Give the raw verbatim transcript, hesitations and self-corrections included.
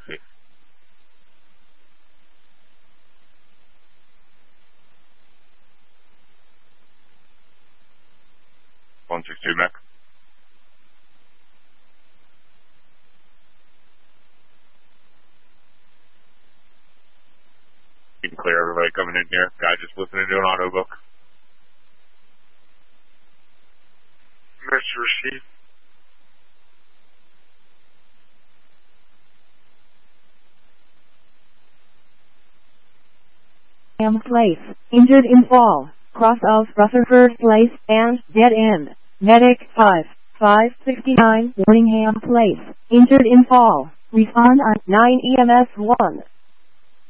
C. one six two, Mac. You can clear everybody coming in here. Guy just listening to an auto book. Mister Receive. Ham Place, injured in fall, cross of Rutherford Place and dead end. Medic five, five sixty-nine, Warningham Place, injured in fall. Respond on nine E M S one.